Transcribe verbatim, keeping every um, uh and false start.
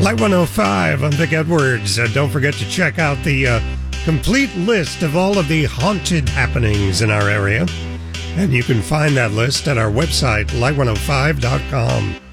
Light one oh five, I'm Vic Edwards. Uh, don't forget to check out the uh, complete list of all of the haunted happenings in our area. And you can find that list at our website, light one oh five dot com.